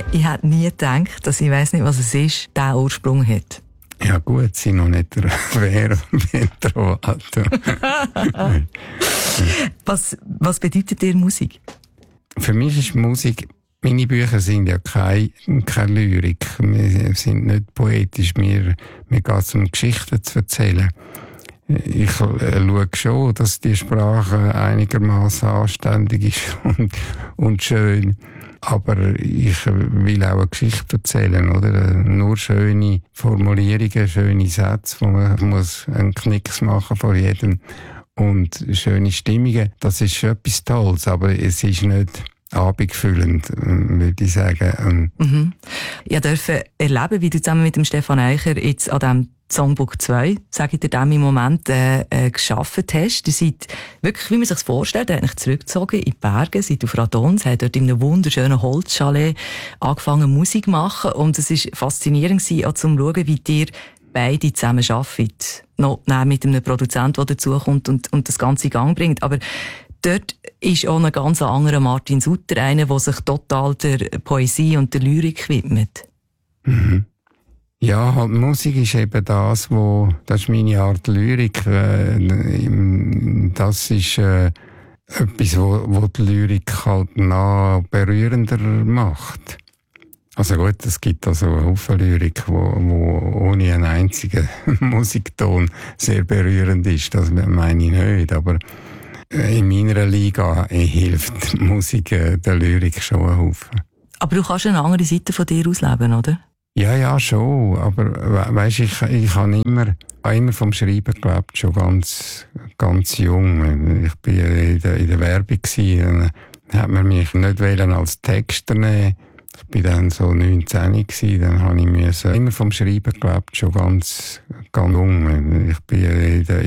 Ich hätte nie gedacht, dass ich weiss nicht, was es ist, diesen Ursprung hat. Ja gut, sie noch nicht der Vero Ventrovato. Was bedeutet dir Musik? Für mich ist Musik, meine Bücher sind ja keine Lyrik. Wir sind nicht poetisch. Mir geht es um Geschichten zu erzählen. Ich schaue schon, dass die Sprache einigermaßen anständig ist und schön. Aber ich will auch eine Geschichte erzählen, oder? Nur schöne Formulierungen, schöne Sätze, wo man muss einen Knicks machen vor jedem. Und schöne Stimmungen, das ist schon etwas Tolles, aber es ist nicht abendfüllend, würde ich sagen. Ich durfte erleben, wie du zusammen mit dem Stefan Eicher jetzt an diesem Songbook 2, sage ich dir dem im Moment, geschafft hast. Ihr seid wirklich, wie man sich vorstellt, eigentlich zurückgezogen in die Berge, seid auf Radons, habt dort in einem wunderschönen Holzchalet angefangen Musik zu machen und es war faszinierend auch zum schauen, wie ihr beide zusammen arbeiten. Noch mit einem Produzenten, der dazukommt und das Ganze in Gang bringt. Aber dort ist auch ein ganz anderer Martin Sutter, einer, der sich total der Poesie und der Lyrik widmet. Mhm. Ja, halt, Musik ist eben das ist meine Art Lyrik. Das ist etwas, wo die Lyrik halt noch berührender macht. Also gut, es gibt also eine Haufen Lyrik, wo ohne einen einzigen Musikton sehr berührend ist. Das meine ich nicht, aber in meiner Liga hilft die Musik der Lyrik schon einen Haufen. Aber du kannst eine andere Seite von dir ausleben, oder? Ja, schon. Aber weisst, ich habe immer vom Schreiben gelebt, schon ganz jung. Ich bin in der Werbung gewesen, dann hat man mich nicht als Texter nehmen. Ich bin dann so 19 gewesen, dann habe ich immer vom Schreiben gelebt, schon ganz jung. Ich bin in der